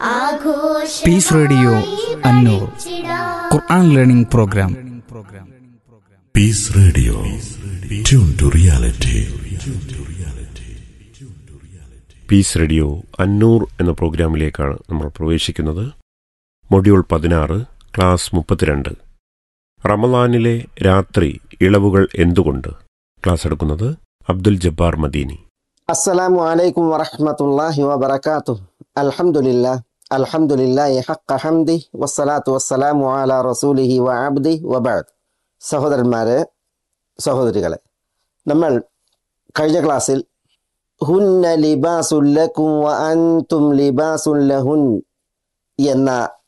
Piece radio Annur Quran learning programme. Piece radio, tune to reality. Piece radio അന്നൂർ എന്ന പ്രോഗ്രാമിലേക്കാണ് നമ്മൾ പ്രവേശിക്കുന്നത്. Module 16, class 32. റമളാനിലെ രാത്രി ഇളവുകൾ എന്തുകൊണ്ട്? ക്ലാസ് എടുക്കുന്നത് അബ്ദുൽ ജബ്ബാർ മദീനി. അസ്സലാമു അലൈക്കും വറഹ്മത്തുള്ളാഹി വബറകാതുഹു. അൽഹംദുലില്ലാഹി ഹഖ്ഖ ഹംദി വസ്സലാത്തു വസ്സലാമു അലാ റസൂലിഹി വഅബ്ദി വബഅദ്. സഹോദരന്മാരെ, സഹോദരികളെ, നമ്മൾ കഴിഞ്ഞ ക്ലാസ്സിൽ ഹുന്ന ലിബാസുൽ ലക്കും വഅൻതും ലിബാസുൽ ലഹുൻ എന്ന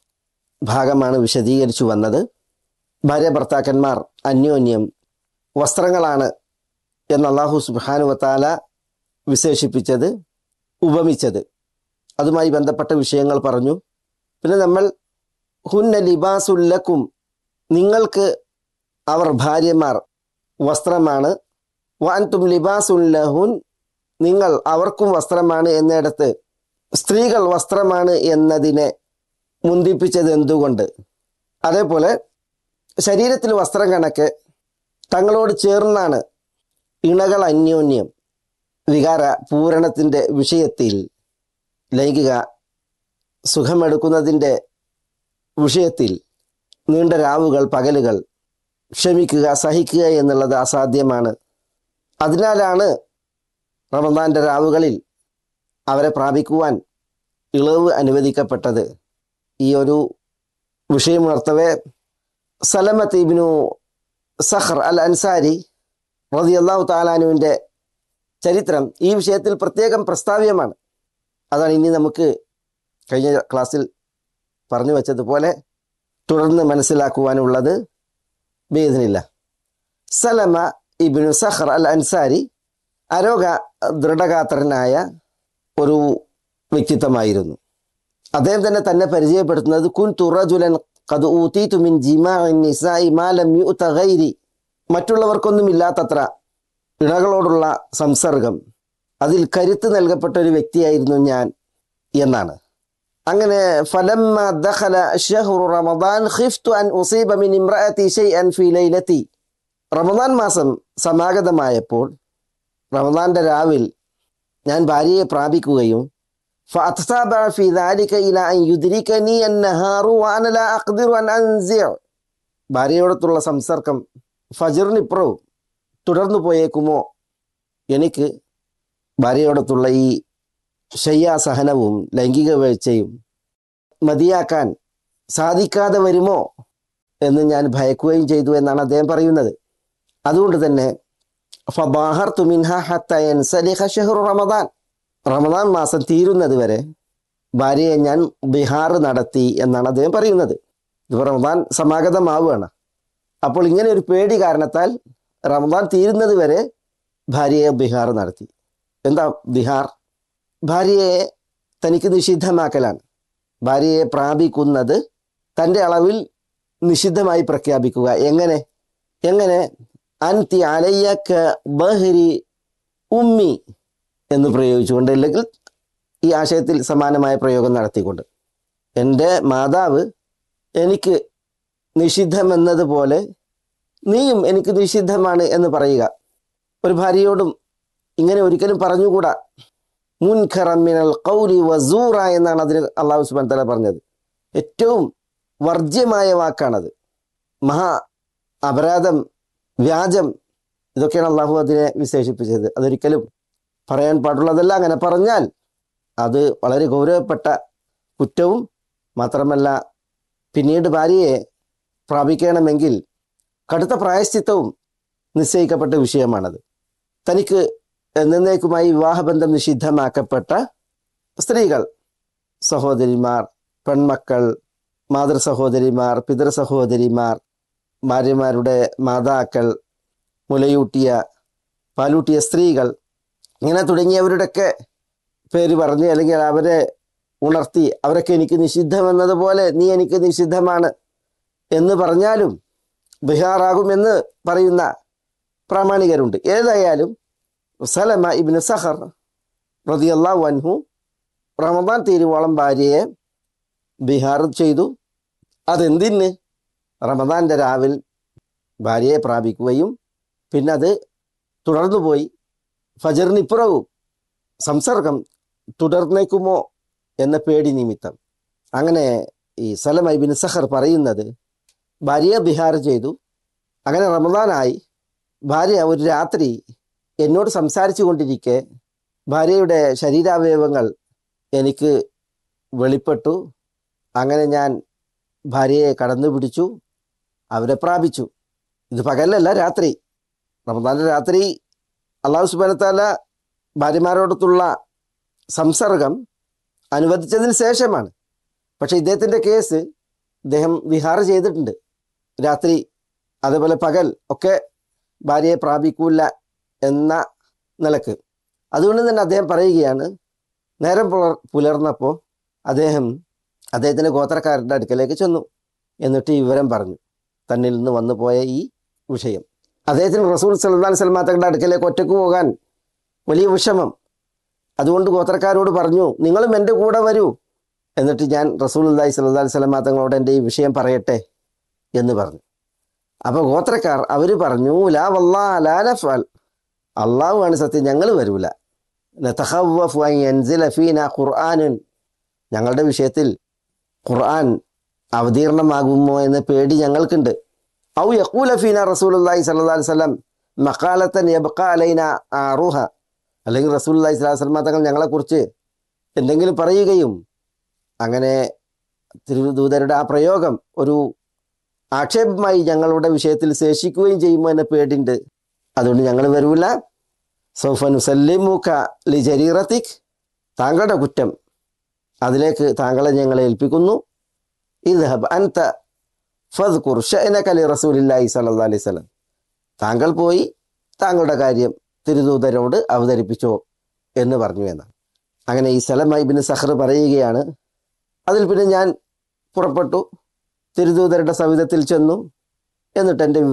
ഭാഗമാണ് വിശദീകരിച്ചു വന്നത്. ഭാര്യ ഭർത്താക്കന്മാർ അന്യോന്യം വസ്ത്രങ്ങളാണ് എന്ന് അല്ലാഹു സുബ്ഹാനഹു വതആല വിശേഷിപ്പിച്ചത്, ഉപമിച്ചത്, അതുമായി ബന്ധപ്പെട്ട വിഷയങ്ങൾ പറഞ്ഞു. പിന്നെ നമ്മൾ ഹുന്ന ലിബാസുൽ ലക്കും, നിങ്ങൾക്ക് അവർ ഭാര്യമാർ വസ്ത്രമാണ്, വഅൻതും ലിബാസുൽ ലഹുൻ, നിങ്ങൾ അവർക്കും വസ്ത്രമാണ് എന്നിടത്ത് സ്ത്രീകൾ വസ്ത്രമാണ് എന്നതിനെ മുന്തിപ്പിച്ചത് എന്തുകൊണ്ട്? അതേപോലെ ശരീരത്തിൽ വസ്ത്രം കണക്ക് തങ്ങളോട് ചേർന്നാണ് ഇണകൾ അന്യോന്യം വികാര പൂരണത്തിൻ്റെ വിഷയത്തിൽ, ലൈംഗിക സുഖമെടുക്കുന്നതിൻ്റെ വിഷയത്തിൽ നീണ്ട രാവുകൾ പകലുകൾ ക്ഷമിക്കുക, സഹിക്കുക എന്നുള്ളത് അസാധ്യമാണ്. അതിനാലാണ് റമദാൻ്റെ രാവുകളിൽ അവരെ പ്രാപിക്കുവാൻ ഇളവ് അനുവദിക്കപ്പെട്ടത്. ഈ ഒരു വിഷയമുണർത്തവേ സലമത്ത് ഇബ്നു സഖർ അൽ അൻസാരി റളിയല്ലാഹു തആല അൻഹുവിൻ്റെ ചരിത്രം ഈ വിഷയത്തിൽ പ്രത്യേകം പ്രസ്താവ്യമാണ്. അതാണ് ഇനി നമുക്ക് കഴിഞ്ഞ ക്ലാസ്സിൽ പറഞ്ഞു വച്ചതുപോലെ തുടർന്ന് മനസ്സിലാക്കുവാനുള്ളത്. ബിഇദ്നില്ല. സലമ ഇബ്നു സഖർ അൽ അൻസാരി ആരോഗ്യ ദൃഢഗാത്രനായ ഒരു വ്യക്തിത്വമായിരുന്നു. അദ്ദേഹം തന്നെ പരിചയപ്പെടുത്തുന്നത് കുൻതു റജുലൻ ഖദ് ഊതീതു മിൻ ജിമാഇൻ നിസാഇ മാ ലം യുഅത ഗൈരി, മറ്റുള്ളവർക്കൊന്നുമില്ലാത്തത്ര ഇണകളോടുള്ള സംസർഗം, അതിൽ കരുത്ത് നൽകപ്പെട്ട ഒരു വ്യക്തിയായിരുന്നു ഞാൻ എന്നാണ്. അങ്ങനെ ഫലമ്മ ദഖല ശഹ്റു റമദാൻ ഖിഫ്തു അൻ ഉസീബ മിൻ ഇംറഅതി ശൈഅൻ ഫീ ലൈലതി, റമദാൻ മാസം സമാഗതമായപ്പോൾ റമദാന്റെ രാവിൽ ഞാൻ ഭാര്യയെ പ്രാപിക്കുകയും ഫഅത്സാബഅ ഫീ ദാലിക ഇലാ അൻ യുദ്രികനി അന്നഹാറു വഅന ലാ അഖ്ദിറു അൻ അൻസിഅ, ഭാര്യയോടൊത്തുള്ള സംസർഗം ഫജ്റിനിപ്പുറവും തുടർന്നു പോയേക്കുമോ, എനിക്ക് ഭാര്യയോടൊത്തുള്ള ഈ ശയ്യാസഹനവും ലൈംഗിക വീഴ്ചയും മതിയാക്കാൻ സാധിക്കാതെ വരുമോ എന്ന് ഞാൻ ഭയക്കുകയും ചെയ്തു എന്നാണ് അദ്ദേഹം പറയുന്നത്. അതുകൊണ്ട് തന്നെ ഫബാഹർതു മിൻഹാ ഹത്താ യൻസലിഖ ശഹ്റു റമദാൻ, റമദാൻ മാസം തീരുന്നത് വരെ ഭാര്യയെ ഞാൻ ബിഹാർ നടത്തി എന്നാണ് അദ്ദേഹം പറയുന്നത്. ഇപ്പോൾ റമദാൻ സമാഗതമാവുകയാണ്. അപ്പോൾ ഇങ്ങനെ ഒരു പേടി കാരണത്താൽ റമദാൻ തീരുന്നത് വരെ ഭാര്യയെ ബിഹാർ നടത്തി. എന്താ ബിഹാർ? ഭാര്യയെ തനിക്ക് നിഷിദ്ധമാക്കലാണ്. ഭാര്യയെ പ്രാപിക്കുന്നത് തൻ്റെ അളവിൽ നിഷിദ്ധമായി പ്രഖ്യാപിക്കുക. എങ്ങനെ അൻതി അലയ്യക ബഹരി ഉമ്മി എന്ന് പ്രയോഗിച്ചുകൊണ്ട്, അല്ലെങ്കിൽ ഈ ആശയത്തിൽ സമാനമായ പ്രയോഗം നടത്തിക്കൊണ്ട്, എൻ്റെ മാതാവ് എനിക്ക് നിഷിദ്ധമെന്നതുപോലെ നീയും എനിക്ക് നിഷിദ്ധമാണ് എന്ന് പറയുക. ഒരു ഭാര്യയോടും ഇങ്ങനെ ഒരിക്കലും പറഞ്ഞുകൂടാ. മുൻഖറൻ മിനൽ ഖൗലി വസൂറ എന്നാണ് അതിന് അല്ലാഹു സുബ്ഹാനഹു വ തആല പറഞ്ഞത്. ഏറ്റവും വർജ്യമായ വാക്കാണത്. മഹാ അപരാധം, വ്യാജം, ഇതൊക്കെയാണ് അള്ളാഹു അതിനെ വിശേഷിപ്പിച്ചത്. അതൊരിക്കലും പറയാൻ പാടുള്ളതല്ല. അങ്ങനെ പറഞ്ഞാൽ അത് വളരെ ഗൗരവപ്പെട്ട കുറ്റവും മാത്രമല്ല, പിന്നീട് ഭാര്യയെ പ്രാപിക്കണമെങ്കിൽ കടുത്ത പ്രായശ്ചിത്തവും നിശ്ചയിക്കപ്പെട്ട വിഷയമാണത്. തനിക്ക് എന്നേക്കുമായി വിവാഹബന്ധം നിഷിദ്ധമാക്കപ്പെട്ട സ്ത്രീകൾ, സഹോദരിമാർ, പെൺമക്കൾ, മാതൃ സഹോദരിമാർ, പിതൃ സഹോദരിമാർ, ഭാര്യമാരുടെ മാതാക്കൾ, മുലയൂട്ടിയ പാലൂട്ടിയ സ്ത്രീകൾ, ഇങ്ങനെ തുടങ്ങിയവരുടെയൊക്കെ പേര് പറഞ്ഞ് അല്ലെങ്കിൽ അവരെ ഉണർത്തി അവരൊക്കെ എനിക്ക് നിഷിദ്ധമെന്നതുപോലെ നീ എനിക്ക് നിഷിദ്ധമാണ് എന്ന് പറഞ്ഞാലും ബിഹാറാകുമെന്ന് പറയുന്ന പ്രാമാണികരുണ്ട്. ഏതായാലും സലമ ഇബ്നു സഖർ റളിയല്ലാഹു അൻഹു റമദാൻ തീരുവോളം ഭാര്യയെ ബിഹാർ ചെയ്തു. അതെന്തിന്? റമദാൻ്റെ രാവിൽ ഭാര്യയെ പ്രാപിക്കുകയും പിന്നെ അത് തുടർന്നു പോയി ഫജറിനിപ്പുറവും സംസർഗം തുടർന്നേക്കുമോ എന്ന പേടി നിമിത്തം. അങ്ങനെ ഈ സലമ ഇബ്നു സഖർ പറയുന്നത്, ഭാര്യയെ ബിഹാർ ചെയ്തു. അങ്ങനെ റമദാനായി. ഭാര്യ ഒരു രാത്രി എന്നോട് സംസാരിച്ചു കൊണ്ടിരിക്കെ ഭാര്യയുടെ ശരീരാവയവങ്ങൾ എനിക്ക് വെളിപ്പെട്ടു. അങ്ങനെ ഞാൻ ഭാര്യയെ കടന്നു പിടിച്ചു, അവരെ പ്രാപിച്ചു. ഇത് പകലല്ല, രാത്രി. റമദാൻ്റെ രാത്രി അല്ലാഹു സുബ്ഹാനഹു വ തആല ഭാര്യമാരോടൊത്തുള്ള സംസർഗം അനുവദിച്ചതിന് ശേഷമാണ്. പക്ഷേ ഇദ്ദേഹത്തിൻ്റെ കേസ്, ഇദ്ദേഹം വിഹാർ ചെയ്തിട്ടുണ്ട് രാത്രി, അതേപോലെ പകൽ ഒക്കെ ഭാര്യയെ പ്രാപിക്കൂല എന്ന നിലക്ക്. അതുകൊണ്ട് തന്നെ അദ്ദേഹം പറയുകയാണ്, നേരം പുലർന്നപ്പോൾ അദ്ദേഹത്തിൻ്റെ ഗോത്രക്കാരുടെ അടുക്കലേക്ക് ചെന്നു. എന്നിട്ട് ഈ വിവരം പറഞ്ഞു, തന്നിൽ നിന്ന് വന്നു പോയ ഈ വിഷയം. അദ്ദേഹത്തിന് റസൂൽ സല്ലല്ലാഹു അലൈഹി വസല്ലം തങ്ങളുടെ അടുക്കലേക്ക് ഒറ്റയ്ക്ക് പോകാൻ വലിയ വിഷമം. അതുകൊണ്ട് ഗോത്രക്കാരോട് പറഞ്ഞു, നിങ്ങളും എൻ്റെ കൂടെ വരൂ, എന്നിട്ട് ഞാൻ റസൂലുള്ളാഹി സ്വല്ലല്ലാഹു അലൈഹി വസല്ലം തങ്ങളോട് എൻ്റെ ഈ വിഷയം പറയട്ടെ എന്ന് പറഞ്ഞു. അപ്പോൾ ഗോത്രക്കാർ അവർ പറഞ്ഞു, ലാ വല്ലാഹ് ലാ നഫ്അൽ, അള്ളാഹുവാണ് സത്യം, ഞങ്ങൾ വരൂല. നതഖവ്വഫു അൻ യൻസില ഫീനാ ഖുർആനുൻ, ഞങ്ങളുടെ വിഷയത്തിൽ ഖുർആൻ അവതീർണമാകുമോ എന്ന പേടി ഞങ്ങൾക്കുണ്ട്. ഔ യഖൂല ഫീനാ റസൂലുള്ളാഹി സ്വല്ലല്ലാഹു അലൈഹി വസല്ലം മഖാലത്തൻ യബ്ഖാ അലൈനാ ആറുഹ, അല്ലെങ്കിൽ റസൂലുള്ളാഹി സ്വല്ലല്ലാഹു അലൈഹി വസല്ലം തങ്ങൾ ഞങ്ങളെക്കുറിച്ച് എന്തെങ്കിലും പറയുകയും അങ്ങനെ തിരുദൂതരുടെ ആ പ്രയോഗം ഒരു ആക്ഷേപമായി ഞങ്ങളുടെ വിഷയത്തിൽ ശേഷിക്കുകയും ചെയ്യുമോ എന്ന പേടിയുണ്ട്. അതുകൊണ്ട് ഞങ്ങൾ വരൂല. സൗഫ നുസല്ലിമുക ലിജരീറതിക്, താങ്കളുടെ കുറ്റം അതിലേക്ക് താങ്കളെ ഞങ്ങളെ ഏൽപ്പിക്കുന്നു. ഇദ്ഹബ് അൻത ഫദ്കുർ ശഅനക ലിറസൂലില്ലാഹി സ്വല്ലല്ലാഹു അലൈഹി വസല്ലം, താങ്കൾ പോയി താങ്കളുടെ കാര്യം തിരുദൂതരോട് അവതരിപ്പിച്ചോ എന്ന് പറഞ്ഞു എന്നാണ്. അങ്ങനെ ഈ സലമ ഇബ്നു സഖർ പറയുകയാണ്, അതിൽ പിന്നെ ഞാൻ പുറപ്പെട്ടു, തിരുദൂതരുടെ സവിധത്തിൽ ചെന്നു. എന്നിട്ട് എൻ്റെ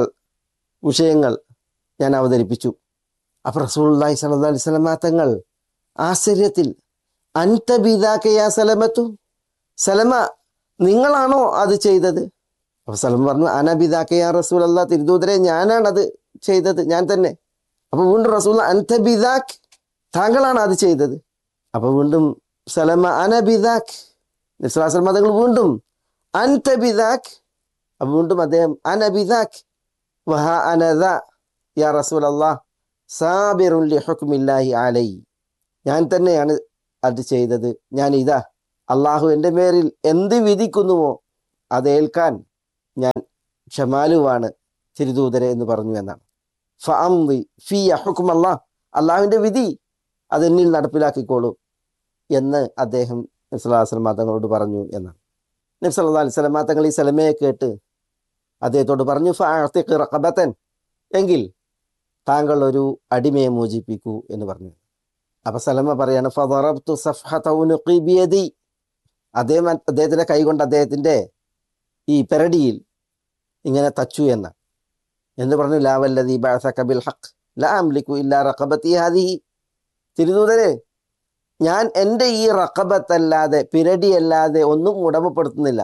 വിഷയങ്ങൾ ഞാൻ അവതരിപ്പിച്ചു. അപ്പോൾ റസൂലുള്ളാഹി സ്വല്ലല്ലാഹു അലൈഹി വസല്ലം തങ്ങൾ ആശ്ചര്യത്തിൽ, അൻത ബിദാക യാ സലമത്തു, സലമ നിങ്ങളാണോ അത് ചെയ്തത്? അപ്പോൾ സലമ പറഞ്ഞു, അന ബിദാക യാ റസൂലല്ലാഹ്, തിരുദൂതരെ ഞാനാണത് ചെയ്തത്, ഞാൻ തന്നെ. അപ്പോൾ വീണ്ടും റസൂൽ, അൻത ബിദാക്, താങ്കളാണ് അത് ചെയ്തത്. അപ്പോൾ വീണ്ടും സലമ അന ബിദാക്, നബി സ്വല്ലല്ലാഹു അലൈഹി വസല്ലം തങ്ങൾ വീണ്ടും അൻത ബിദാക്, അപ്പോൾ വീണ്ടും അദ്ദേഹം അന ബിദാക് വഹ അനദ യാ റസൂലല്ലാഹ് സാബിറുൻ ലിഹുക്മില്ലാഹി അലൈ, ഞാൻ തന്നെയാണ് അത് ചെയ്തത്, ഞാൻ ഇതാ അള്ളാഹു എൻ്റെ മേലിൽ എന്ത് വിധിക്കുന്നുവോ അതേൽക്കാൻ ഞാൻ ക്ഷമാലുവാണ് തിരുദൂതരെ എന്ന് പറഞ്ഞു എന്നാണ്. ഫഅംദി ഫിയ ഹുക്മല്ലാഹ്, അള്ളാഹുവിൻ്റെ വിധി അതെന്നിൽ നടപ്പിലാക്കിക്കോളൂ എന്ന് അദ്ദേഹം നബി സല്ലല്ലാഹു അലൈഹി വസല്ലം തങ്ങളോട് പറഞ്ഞു എന്നാണ്. നബി സല്ലല്ലാഹു അലൈഹി വസല്ലം തങ്ങൾ ഈ സലമയെ കേട്ട് അദ്ദേഹത്തോട് പറഞ്ഞു, ഫഅഅ്തിഖ് റഖബതൻ, എങ്കിൽ താങ്കൾ ഒരു അടിമയെ മോചിപ്പിക്കൂ എന്ന് പറഞ്ഞു. അപ്പോൾ സലമ പറയാണ്, ഫദറബ്തു സഫ്ഹത ഉനുഖി ബിയദി, അദ്ദേഹത്തിൻ്റെ കൈകൊണ്ട് അദ്ദേഹത്തിൻ്റെ ഈ പെരടിയിൽ ഇങ്ങനെ തച്ചു എന്ന് പറഞ്ഞു. ലാ വല്ലദീ ബഅസക ബിൽ ഹഖ് ലാ അംലികു ഇല്ലാ റഖബതി ഹാദിഹി, തിരുദൂതരെ ഞാൻ എൻ്റെ ഈ റഖബത്തല്ലാതെ, പിരടിയല്ലാതെ ഒന്നും ഉടമപ്പെടുത്തുന്നില്ല.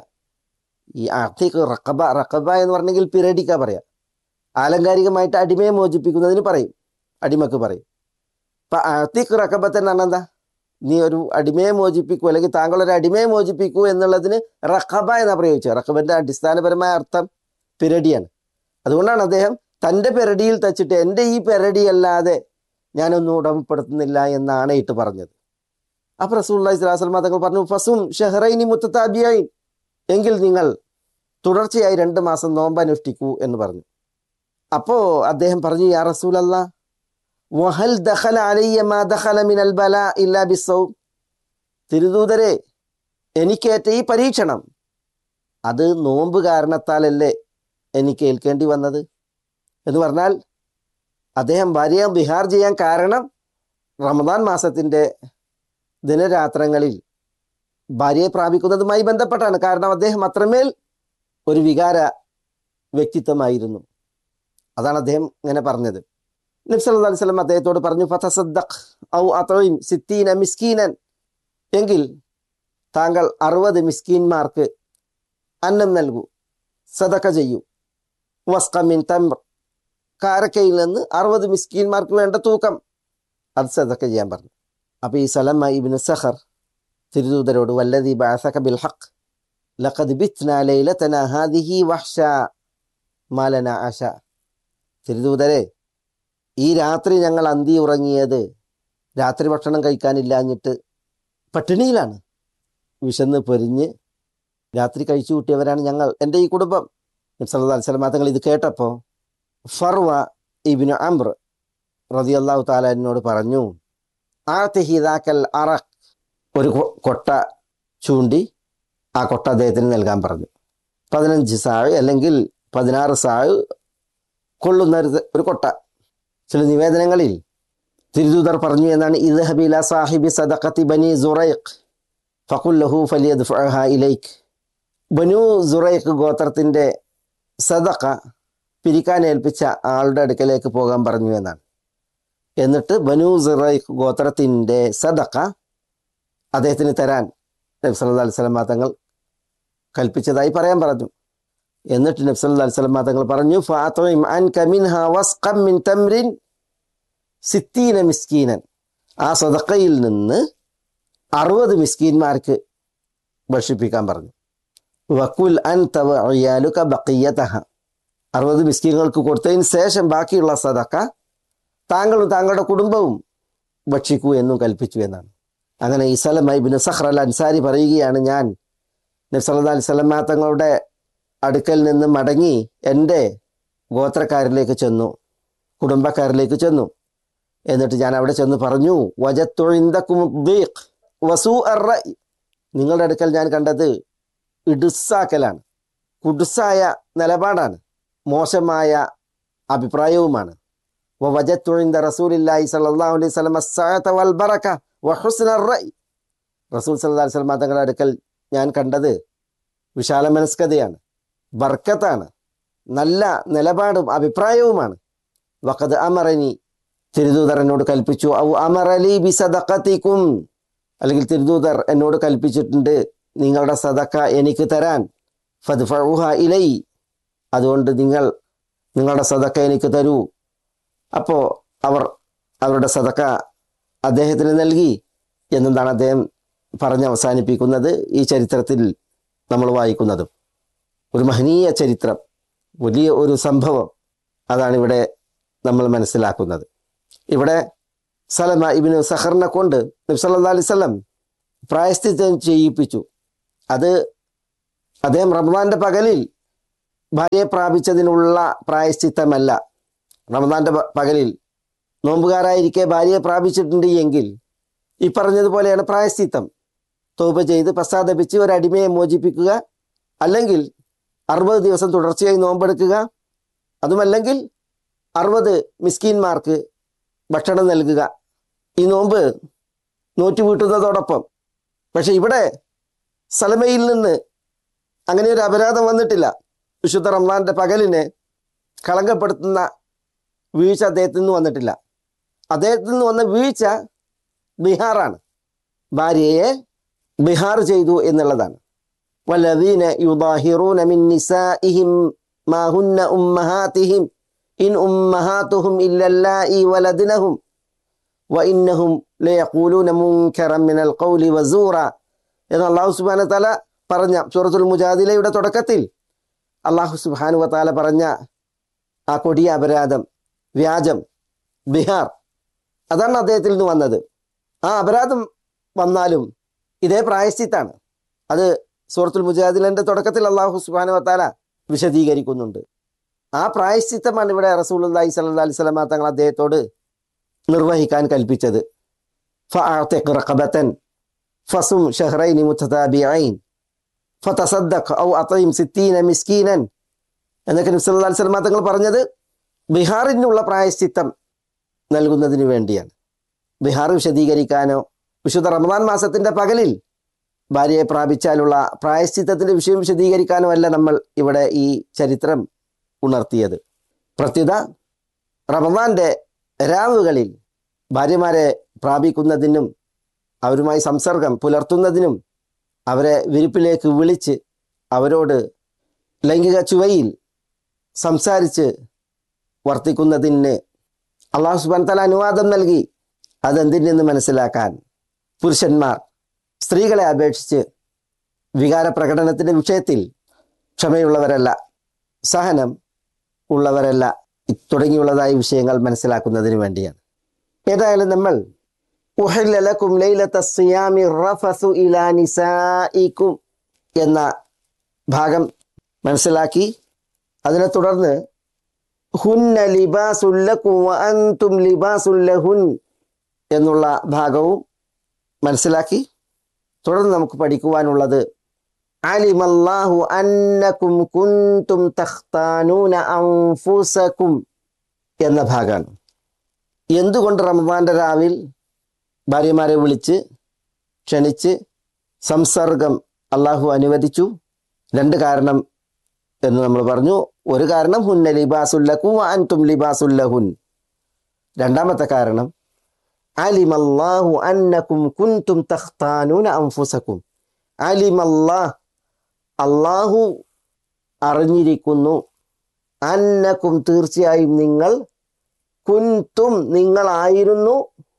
ഈ അഅ്തിഖ് റഖബ എന്ന് പറഞ്ഞെങ്കിൽ പിരടിക്കാ പറയാം. ആലങ്കാരികമായിട്ട് അടിമയെ മോചിപ്പിക്കുന്നതിന് പറയും, അടിമക്ക് പറയും. അപ്പം അഅ്തിഖ് റഖബത്തൻ എന്ന് പറഞ്ഞാൽ എന്താ? നീ ഒരു അടിമയെ മോചിപ്പിക്കൂ, അല്ലെങ്കിൽ താങ്കളൊരു അടിമയെ മോചിപ്പിക്കൂ എന്നുള്ളതിന് റഖബ എന്നാണ് പ്രയോഗിച്ചത്. റഖബൻ്റെ അടിസ്ഥാനപരമായ അർത്ഥം പിരടിയാണ്. അതുകൊണ്ടാണ് അദ്ദേഹം തൻ്റെ പെരടിയിൽ തച്ചിട്ട് എൻ്റെ ഈ പെരടിയല്ലാതെ ഞാനൊന്നും ഉടമപ്പെടുത്തുന്നില്ല എന്നാണ് ഇട്ട് പറഞ്ഞത്. അപ്പോൾ റസൂലുള്ളാഹി സ്വല്ലല്ലാഹു അലൈഹി വസല്ലം തങ്ങൾ പറഞ്ഞു, ഫസും ഷഹ്റൈനി മുത്തതാബിയൈൻ, എങ്കിൽ നിങ്ങൾ തുടർച്ചയായി 2 മാസം നോമ്പനുഷ്ഠിക്കൂ എന്ന് പറഞ്ഞു. അപ്പോൾ അദ്ദേഹം പറഞ്ഞു, യാ റസൂലല്ലാഹ് വഹൽ ദഖല അലയ്യ മാ ദഖല മിനൽ ബലാ ഇല്ലാ ബിസ്സൗം, തിരുദൂതരെ എനിക്കേറ്റ ഈ പരീക്ഷണം അത് നോമ്പ് കാരണത്താലല്ലേ എനിക്ക് ഏൽക്കേണ്ടി വന്നത് എന്ന് പറഞ്ഞാൽ, അദ്ദേഹം ഭാര്യയെ ബിഹാർ ചെയ്യാൻ കാരണം റമദാൻ മാസത്തിൻ്റെ ദിനരാത്രങ്ങളിൽ ഭാര്യയെ പ്രാപിക്കുന്നതുമായി ബന്ധപ്പെട്ടാണ്. കാരണം അദ്ദേഹം അത്രമേൽ ഒരു വികാര വ്യക്തിത്വമായിരുന്നു. അതാണ് അദ്ദേഹം ഇങ്ങനെ പറഞ്ഞത്. നബി സല്ലല്ലാഹു അലൈഹി വസല്ലം അദ്ദേഹത്തോട് പറഞ്ഞു, ഫതസദ്ദഖ് ഔ അത്ഇം 60 മിസ്കീനൻ, എങ്കിൽ താങ്കൾ 60 മിസ്കീന്മാർക്ക് അന്നം നൽകൂ, സദഖ ചെയ്യൂ. വസ്കമിൻ തംർ, കാരക്കയിൽ നിന്ന് 60 മിസ്കീന്മാർക്ക് വേണ്ട തൂക്കം അത് സദഖ ചെയ്യാൻ പറഞ്ഞു. അപ്പോൾ ഈ സലമ ഇബ്നു സഖർ തിരുദൂതരോട് വല്ലദീ ബഅസക ബിൽ ഹഖ് ലഖദ് ബിത്നാ ലൈലതനാ ഹാദിഹി വഹ്ശാ മാ ലനാ ആശാ. തിരുദൂതരെ, ഈ രാത്രി ഞങ്ങൾ അന്തി ഉറങ്ങിയത് രാത്രി ഭക്ഷണം കഴിക്കാനില്ലാഞ്ഞിട്ട് പട്ടിണിയിലാണ്. വിശന്ന് പൊരിഞ്ഞ് രാത്രി കഴിച്ചു കൂട്ടിയവരാണ് ഞങ്ങൾ, എൻ്റെ ഈ കുടുംബം. നബി സല്ലല്ലാഹു അലൈഹി വസല്ലം തങ്ങൾ ഇത് കേട്ടപ്പോൾ ഫർവ ഇബ്നു അംർ റളിയല്ലാഹു തആല എന്നോട് പറഞ്ഞു, ആതിഹി ദാക്കൽ അറഖ്, ഒരു കൊട്ട ചൂണ്ടി ആ കൊട്ട അദ്ദേഹത്തിന് നൽകാൻ പറഞ്ഞു. 15 സാഴ് അല്ലെങ്കിൽ 16 സാഴ് കൊള്ളുന്ന ഒരു കൊട്ട. ചില നിവേദനങ്ങളിൽ തിരുദൂതർ പറഞ്ഞു എന്നാണ്, ഇദ്ഹബി ഇലാ സാഹിബി സദഖത്തി ബനി സുറൈഖ് ഫഖുൽ ലഹു ഫലിയദ്ഫഅഹാ ഇലൈക്. ബനു സുറൈഖ് ഗോത്രത്തിൻ്റെ സദഖ പിരിക്കാൻ ഏൽപ്പിച്ച ആളുടെ അടുക്കലേക്ക് പോകാൻ പറഞ്ഞു എന്നാണ്. എന്നിട്ട് ബനു സുറൈഖ് ഗോത്രത്തിൻ്റെ സദഖ അദ്ദേഹത്തിന് തരാൻ നബി സല്ലല്ലാഹു അലൈഹി വസല്ലം തങ്ങൾ കൽപ്പിച്ചതായി പറയാൻ പറഞ്ഞു. എന്നിട്ട് നബി സല്ലല്ലാഹു അലൈഹി വസല്ലം തങ്ങൾ പറഞ്ഞു, ഫഅത്ഇം അൻക മിൻഹാ വസ്ഖം മിൻ തംറിൻ 60 മിസ്കീനൻ. ആ സദഖയിൽ നിന്ന് 60 മിസ്കീന്മാർക്ക് ഭക്ഷിപ്പിക്കാൻ പറഞ്ഞു. വകുൽ അൻത വഇയാലുക ബഖിയതഹ, 60 മിസ്കീനുകൾക്ക് കൊടുത്തതിന് ശേഷം ബാക്കിയുള്ള സദഖ താങ്കളും താങ്കളുടെ കുടുംബവും ഭക്ഷിക്കൂ എന്നും കൽപ്പിച്ചു എന്നാണ്. അങ്ങനെ ഈ സലമ ഇബ്നു സഖർ അൽ അൻസാരി പറയുകയാണ്, ഞാൻ നബി സല്ലല്ലാഹു അലൈഹി വസല്ലം തങ്ങളുടെ അടുക്കൽ നിന്ന് മടങ്ങി എൻ്റെ ഗോത്രക്കാരിലേക്ക് ചെന്നു, കുടുംബക്കാരിലേക്ക് ചെന്നു. എന്നിട്ട് ഞാൻ അവിടെ ചെന്ന് പറഞ്ഞു, വജത്തു ഇൻദകും ദീഖ് വസൂഅർ റഅയ്, നിങ്ങളുടെ അടുക്കൽ ഞാൻ കണ്ടത് ഇടുസാക്കലാണ്, കുടുസായ നിലപാടാണ്, മോശമായ അഭിപ്രായവുമാണ്. വജത്തു ഇൻദ റസൂലില്ലാഹി സ്വല്ലല്ലാഹു അലൈഹി വസല്ലം അസ്സഅത വൽ ബറക വഹുസ്നർ റഅയ്, റസൂൽ സല്ലല്ലാഹു അലൈഹി വസല്ലം തങ്ങളുടെ അടുക്കൽ ഞാൻ കണ്ടത് വിശാല മനസ്കതയാണ്, ബർക്കത്താണ്, നല്ല നിലപാടും അഭിപ്രായവുമാണ്. വഖദ് അമറനി, തിരുദൂതർ എന്നോട് കൽപ്പിച്ചു, ഔ അമറലി ബിസദഖതികും, അല്ലെങ്കിൽ തിരുദൂതർ എന്നോട് കൽപ്പിച്ചിട്ടുണ്ട് നിങ്ങളുടെ സദഖ എനിക്ക് തരാൻ. ഫദ്ഫഉഹ ഇലൈ, അതുകൊണ്ട് നിങ്ങളുടെ സദഖ എനിക്ക് തരൂ. അപ്പോൾ അവരുടെ സദഖ അദ്ദേഹത്തിന് നൽകി എന്നതാണ് അദ്ദേഹം പറഞ്ഞ് അവസാനിപ്പിക്കുന്നത് ഈ ചരിത്രത്തിൽ നമ്മൾ വായിക്കുന്നത്. ഒരു മഹനീയ ചരിത്രം, വലിയ ഒരു സംഭവം, അതാണ് ഇവിടെ നമ്മൾ മനസ്സിലാക്കുന്നത്. ഇവിടെ സലമ ഇബ്നു സഖറിനെ കൊണ്ട് നബി സല്ലല്ലാഹു അലൈഹി വസല്ലം പ്രായശ്ചിത്തം ചെയ്യിപ്പിച്ചു. അത് അദ്ദേഹം റമദാന്റെ പകലിൽ ഭാര്യയെ പ്രാപിച്ചതിനുള്ള പ്രായശ്ചിത്തമല്ല. റമദാന്റെ പകലിൽ നോമ്പുകാരായിരിക്കെ ഭാര്യയെ പ്രാപിച്ചിട്ടുണ്ട് എങ്കിൽ ഈ പറഞ്ഞതുപോലെയാണ് പ്രായശ്ചിത്തം. തൗബ ചെയ്ത് പശ്ചാത്തപിച്ച് ഒരു അടിമയെ മോചിപ്പിക്കുക, അല്ലെങ്കിൽ 60 ദിവസം തുടർച്ചയായി നോമ്പെടുക്കുക, അതുമല്ലെങ്കിൽ 60 മിസ്കീന്മാർക്ക് ഭക്ഷണം നൽകുക, ഈ നോമ്പ് നോറ്റ് വീട്ടുന്നതോടൊപ്പം. പക്ഷെ ഇവിടെ സലമയിൽ നിന്ന് അങ്ങനെ ഒരു അപരാധം വന്നിട്ടില്ല. വിശുദ്ധ റമദാന്റെ പകലിനെ കളങ്കപ്പെടുത്തുന്ന വീഴ്ച അദ്ദേഹത്തിൽ നിന്ന് വന്നിട്ടില്ല. അദ്ദേഹത്തിൽ നിന്ന് വന്ന വീഴ്ച ബിഹാറാണ്, ഭാര്യയെ ബിഹാർ ചെയ്തു എന്നുള്ളതാണ്. വല്ലദീന യുദാഹിറൂന മിൻ നിസാഇഹിം മാ ഹുന്ന ഉമ്മഹാതിഹിം ഇൻ ഉമ്മഹാതുഹും ഇല്ലല്ലായി വലദ്നഹും വഇന്നഹും ലയഖൂലൂന മുൻകറൻ മിനൽ ഖൗലി വസൂറ എന്ന് അല്ലാഹു സുബ്ഹാനഹു വ തആല പറഞ്ഞ സൂറത്തുൽ മുജാദിലയുടെ തുടക്കത്തിൽ അല്ലാഹു സുബ്ഹാനഹു വ തആല പറഞ്ഞ ആ കൊടിയ അപരാധം, വ്യാജം, ബിഹാർ, അതാണ് അദ്ദേഹത്തിൽ നിന്ന് വന്നത്. ആ അപരാധം വന്നാലും ഇതേ പ്രായശ്ചിത്താണ്. അത് സൂറത്തുൽ മുജാദിലന്റെ തുടക്കത്തിൽ അല്ലാഹു സുബ്ഹാനഹു വ തആല വിശദീകരിക്കുന്നുണ്ട്. ആ പ്രായശ്ചിത്തമാണ് ഇവിടെ റസൂലുള്ളാഹി സ്വല്ലല്ലാഹു അലൈഹി വസല്ലം തങ്ങൾ അദ്ദേഹത്തോട് നിർവഹിക്കാൻ കൽപ്പിച്ചത്. ഫഅഅതിഖ് റഖബതൻ ഫസും ഷഹ്റൈനി മുതതാബിഈൻ ഫതസദ്ദഖ് ഔ അത്ഇം 60 മിസ്കീനൻ എന്നൊക്കെ നബി സല്ലല്ലാഹു അലൈഹി വസല്ലം തങ്ങൾ പറഞ്ഞത് ബിഹാറിനുള്ള പ്രായശ്ചിത്തം നൽകുന്നതിന് വേണ്ടിയാണ്. ബിഹാർ വിശദീകരിക്കാനോ വിശുദ്ധ റമദാൻ മാസത്തിന്റെ പകലിൽ ഭാര്യയെ പ്രാപിച്ചാലുള്ള പ്രായശ്ചിത്തത്തിന്റെ വിഷയം വിശദീകരിക്കാനോ അല്ല നമ്മൾ ഇവിടെ ഈ ചരിത്രം ഉണർത്തിയത്. പ്രത്യുത റമദാന്റെ രാവുകളിൽ ഭാര്യമാരെ പ്രാപിക്കുന്നതിനും അവരുമായി സംസർഗം പുലർത്തുന്നതിനും അവരെ വിരിപ്പിലേക്ക് വിളിച്ച് അവരോട് ലൈംഗിക ചുവയിൽ സംസാരിച്ച് വർത്തിക്കുന്നതിന് അള്ളാഹു സുബ്ഹാനഹു വ തആല അനുവാദം നൽകി. അതെന്തിനെന്ന് മനസ്സിലാക്കാൻ പുരുഷന്മാർ സ്ത്രീകളെ അപേക്ഷിച്ച് വികാര പ്രകടനത്തിൻ്റെ വിഷയത്തിൽ ക്ഷമയുള്ളവരല്ല, സഹനം ഉള്ളവരല്ല തുടങ്ങിയുള്ളതായ വിഷയങ്ങൾ മനസ്സിലാക്കുന്നതിന് വേണ്ടിയാണ്. ഏതായാലും നമ്മൾ ഉഹില്ല ലക്കും ലൈലത സിയാമി റഫസു ഇലാ നിസാഇക്കും എന്ന ഭാഗം മനസ്സിലാക്കി. അതിനെ തുടർന്ന് ഹുന്ന ലിബാസുൽ ലക്കും വ അൻതും ലിബാസുൽ ലഹുൻ എന്നുള്ള ഭാഗവും മനസ്സിലാക്കി. തുടർന്ന് നമുക്ക് പഠിക്കുവാനുള്ളത് അലിമല്ലാഹു അന്നകും കുൻതും തഖ്താനൂന അൻഫുസകും എന്ന ഭാഗമാണ്. എന്തുകൊണ്ട് റമദാന്റെ രാവിൽ ഭാര്യമാരെ വിളിച്ച് ക്ഷണിച്ച് സംസർഗം അള്ളാഹു അനുവദിച്ചു? 2 കാരണം എന്ന് നമ്മൾ പറഞ്ഞു. ഒരു കാരണം ഹുന്ന ലിബാസുല്ലക്കും അൻതും ലിബാസുല്ലഹുൻ. 2ാമത്തെ കാരണം അലിമല്ലാഹു അന്നകും കുൻതും തഖ്താനൂന അൻഫുസകും. അലിമല്ലാഹ്, അള്ളാഹു അറിഞ്ഞിരിക്കുന്നു, അന്നക്കും തീർച്ചയായും നിങ്ങൾ, കുൻതും നിങ്ങളായിരുന്നു,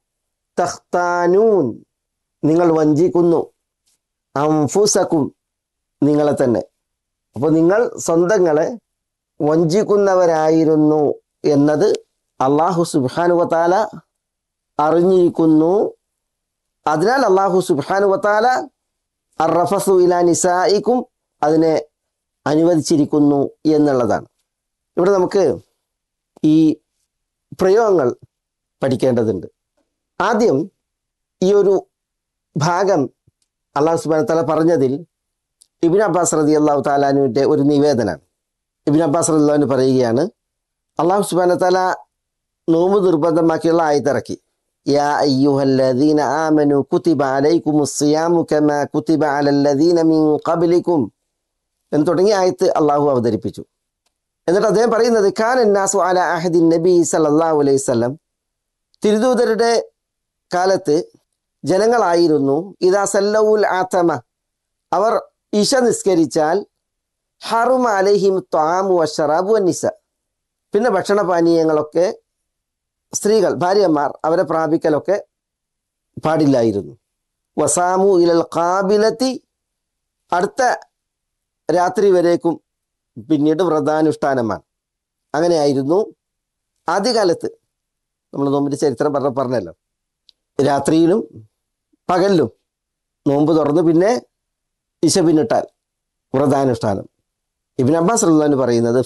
തഖ്താനൂൻ നിങ്ങൾ വഞ്ചിക്കുന്നു, അൻഫുസകും നിങ്ങളെ തന്നെ. അപ്പോൾ നിങ്ങൾ സ്വന്തങ്ങളെ വഞ്ചിക്കുന്നവരായിരുന്നു എന്നത് അള്ളാഹു സുബ്ഹാനഹു വ തആല അറിഞ്ഞിരിക്കുന്നു. അതിനാൽ അള്ളാഹു സുബ്ഹാനഹു വ തആല അർറഫസു ഇലാ നിസാഇക്കും അതിനെ അനുവദിച്ചിരിക്കുന്നു എന്നുള്ളതാണ്. ഇവിടെ നമുക്ക് ഈ പ്രയോഗങ്ങൾ പഠിക്കേണ്ടതുണ്ട്. ആദ്യം ഈ ഒരു ഭാഗം അള്ളാഹു സുബ്ഹാനഹു വ തആല പറഞ്ഞതിൽ ഇബ്നു അബ്ബാസ് റളിയല്ലാഹു തആല അൻഹുവിന്റെ ഒരു നിവേദനമാണ്. ഇബ്നു അബ്ബാസ് റളിയല്ലാഹു അൻഹു പറയുകയാണ്, അള്ളാഹു സുബ്ഹാനഹു വ തആല നോമ്പ് നിർബന്ധമാക്കിയുള്ള ആയത്തിറക്കി. യാ അയ്യുഹല്ലദീന ആമനു കുതിബ അലൈക്കുമുസ് സിയാമു കമാ കുതിബ അലല്ലദീന മിൻ ഖബ്ലിക്കും എന്ന് തുടങ്ങിയ ആയത്ത് അള്ളാഹു അവതരിപ്പിച്ചു. എന്നിട്ട് അദ്ദേഹം പറയുന്നത് കാനന്നാസു അലാ അഹദിൻ നബി സല്ലല്ലാഹു അലൈഹി വസല്ലം, തിരുദൂതരുടെ കാലത്ത് ജനങ്ങളായിരുന്നു ഇദാ സല്ലൗൽ ആതമ, അവർ ഇശ നിസ്കരിച്ചാൽ ഹറുമ അലൈഹിം ത്വാമു വശറാബു വന്നിസ, പിന്നെ ഭക്ഷണപാനീയങ്ങളൊക്കെ സ്ത്രീകൾ ഭാര്യമാർ അവരെ പ്രാപിക്കലൊക്കെ പാടില്ലായിരുന്നു. വസാമു ഇലൽ ഖാബിലത്തി, അടുത്ത രാത്രി വരേക്കും പിന്നീട് വ്രതാനുഷ്ഠാനമാണ്. അങ്ങനെയായിരുന്നു ആദ്യകാലത്ത്. നമ്മൾ നോമ്പിൻ്റെ ചരിത്രം പറഞ്ഞല്ലോ, രാത്രിയിലും പകലിലും നോമ്പ് തുറന്ന് പിന്നെ ഇശ പിന്നിട്ടാൽ വ്രതാനുഷ്ഠാനം. ഇബ്നു അബ്ബാസ് റളിയല്ലാഹു അൻഹു പറയുന്നത്